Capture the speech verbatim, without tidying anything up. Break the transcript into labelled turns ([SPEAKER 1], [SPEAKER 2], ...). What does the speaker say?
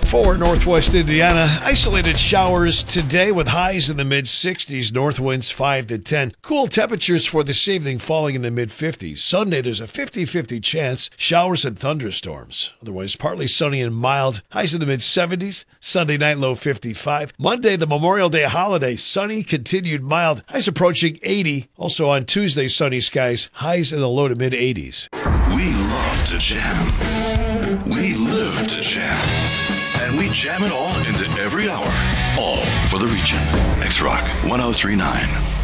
[SPEAKER 1] For Northwest Indiana, isolated showers today with highs in the mid-sixties, north winds five to ten. Cool temperatures for this evening falling in the mid-fifties. Sunday, there's a fifty-fifty chance, showers and thunderstorms. Otherwise, partly sunny and mild, highs in the mid-seventies. Sunday night, low fifty-five. Monday, the Memorial Day holiday, sunny, continued mild, highs approaching eighty. Also on Tuesday, sunny skies, highs in the low to mid-eighties.
[SPEAKER 2] We love to jam. We live to jam. And we jam it all into every hour. All for the region. X-Rock one oh three point nine.